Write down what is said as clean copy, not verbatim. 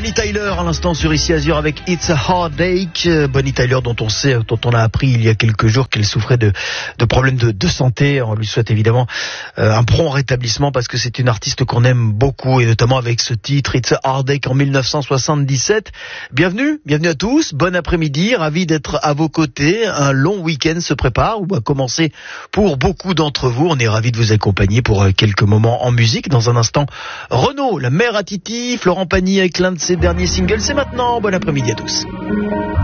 Bonnie Tyler à l'instant sur Ici Azur avec It's a Heartache. Bonnie Tyler dont on a appris il y a quelques jours qu'elle souffrait de problèmes de santé. On lui souhaite évidemment un prompt rétablissement parce que c'est une artiste qu'on aime beaucoup et notamment avec ce titre It's a Heartache en 1977. Bienvenue à tous, bon après-midi, ravi d'être à vos côtés. Un long week-end se prépare ou va commencer pour beaucoup d'entre vous. On est ravis de vous accompagner pour quelques moments en musique. Dans un instant, Renaud, la mère à Titi, Florent Pagny avec l'un de ses derniers singles. C'est maintenant, bon après-midi à tous.